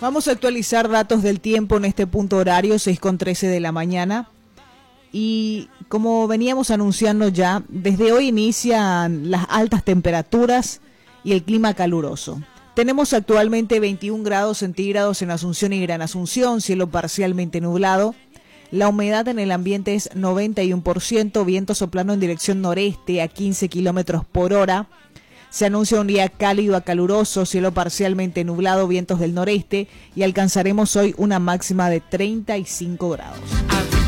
Vamos a actualizar datos del tiempo en este punto horario, 6:13 de la mañana. Y como veníamos anunciando ya, desde hoy inician las altas temperaturas y el clima caluroso. Tenemos actualmente 21 grados centígrados en Asunción y Gran Asunción, cielo parcialmente nublado. La humedad en el ambiente es 91%, viento soplando en dirección noreste a 15 kilómetros por hora. Se anuncia un día cálido a caluroso, cielo parcialmente nublado, vientos del noreste y alcanzaremos hoy una máxima de 35 grados.